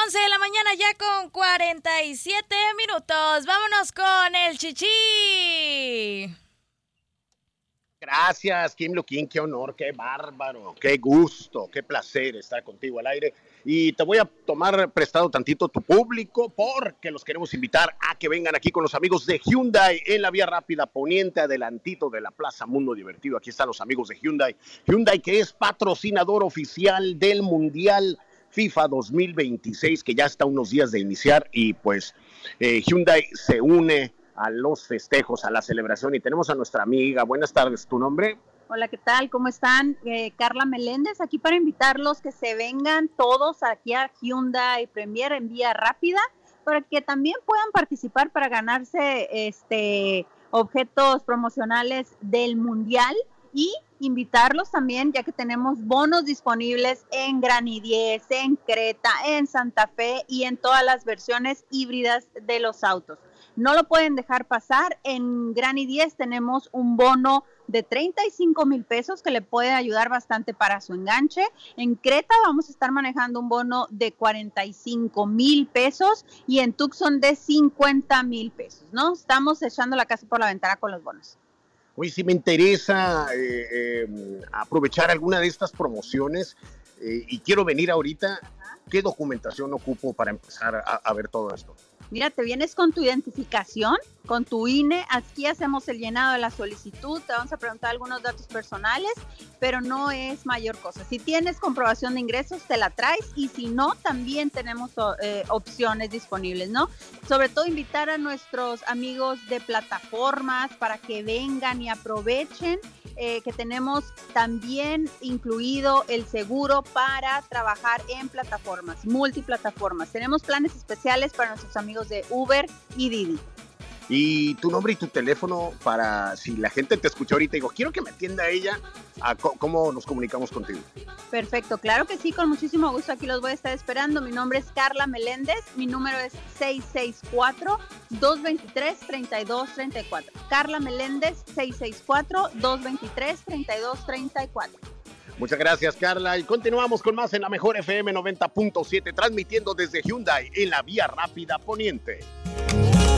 11 de la mañana ya con 47 minutos. Vámonos con el Chichi. Gracias, Kim Luquín, qué honor, qué bárbaro, qué gusto, qué placer estar contigo al aire. Y te voy a tomar prestado tantito tu público porque los queremos invitar a que vengan aquí con los amigos de Hyundai en la Vía Rápida Poniente, adelantito de la Plaza Mundo Divertido. Aquí están los amigos de Hyundai. Hyundai, que es patrocinador oficial del Mundial FIFA 2026, que ya está unos días de iniciar, y pues Hyundai se une a los festejos, a la celebración, y tenemos a nuestra amiga. Buenas tardes, ¿tu nombre? Hola, ¿qué tal? ¿Cómo están? Carla Meléndez, aquí para invitarlos que se vengan todos aquí a Hyundai Premier en Vía Rápida, para que también puedan participar para ganarse objetos promocionales del Mundial, y invitarlos también, ya que tenemos bonos disponibles en Gran i10, en Creta, en Santa Fe y en todas las versiones híbridas de los autos. No lo pueden dejar pasar. En Gran i10 tenemos un bono de 35,000 pesos que le puede ayudar bastante para su enganche. En Creta vamos a estar manejando un bono de 45,000 pesos y en Tucson de 50,000 pesos, ¿no? Estamos echando la casa por la ventana con los bonos. Oye, si me interesa aprovechar alguna de estas promociones y quiero venir ahorita, ¿qué documentación ocupo para empezar a ver todo esto? Mira, te vienes con tu identificación, con tu INE, aquí hacemos el llenado de la solicitud, te vamos a preguntar algunos datos personales, pero no es mayor cosa. Si tienes comprobación de ingresos, te la traes, y si no, también tenemos opciones disponibles, ¿no? Sobre todo invitar a nuestros amigos de plataformas para que vengan y aprovechen, que tenemos también incluido el seguro para trabajar en plataformas, multiplataformas. Tenemos planes especiales para nuestros amigos de Uber y Didi. Y tu nombre y tu teléfono para si la gente te escucha ahorita y digo, quiero que me atienda ella, ¿cómo nos comunicamos contigo? Perfecto, claro que sí, con muchísimo gusto aquí los voy a estar esperando. Mi nombre es Carla Meléndez, mi número es 664-223-3234. Carla Meléndez, 664-223-3234. Muchas gracias, Carla, y continuamos con más en la mejor FM 90.7, transmitiendo desde Hyundai en la Vía Rápida Poniente.